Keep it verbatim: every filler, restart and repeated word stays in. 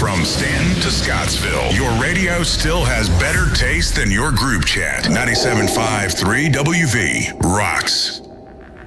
From Stanton to Scottsville, your radio still has better taste than your group chat. ninety-seven point five three W V rocks.